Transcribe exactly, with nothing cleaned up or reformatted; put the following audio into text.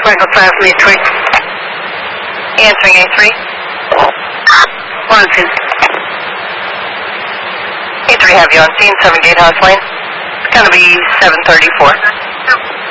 Michael five from A three. Answering A three. One scene. A three have you on scene, seven Gatehouse Lane. It's going to be seven thirty-four.